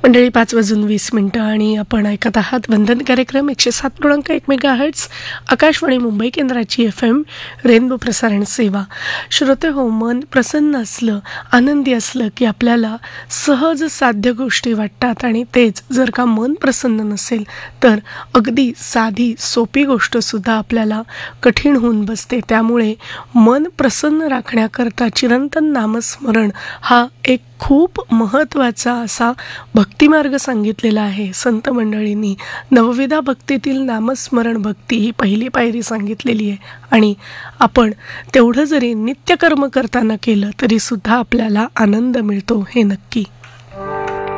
मंडळी 5:20 आणि आपण ऐकत आहात वंदन कार्यक्रम 107.1 मेगाहर्ट्झ आकाशवाणी मुंबई केंद्राची FM रेनबो प्रसारण सेवा. श्रोते हो, मन प्रसन्न असलं, आनंदी असलं की आपल्याला सहज साध्य गोष्टी वाटतात आणि तेच जर का मन प्रसन्न नसेल तर अगदी साधी सोपी गोष्टसुद्धा आपल्याला कठीण होऊन बसते. त्यामुळे मन प्रसन्न राखण्याकरता चिरंतन नामस्मरण हा एक खूप महत्त्वाचा असा भक्तिमार्ग सांगितलेला आहे संत मंडळींनी. नवविधा भक्तीतील नामस्मरण भक्ती ही पहिली पायरी सांगितलेली आहे आणि आपण तेवढं जरी नित्यकर्म करताना केलं तरी सुद्धा आपल्याला आनंद मिळतो, हे नक्की.